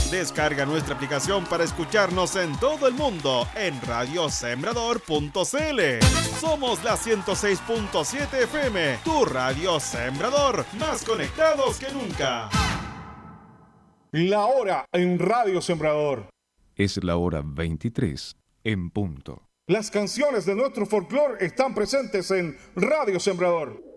Descarga nuestra aplicación para escucharnos en todo el mundo en radiosembrador.cl. Somos la 106.7 FM, tu radio Sembrador, más conectados que nunca. La hora en Radio Sembrador. Es la hora 23 en punto. Las canciones de nuestro folclore están presentes en Radio Sembrador.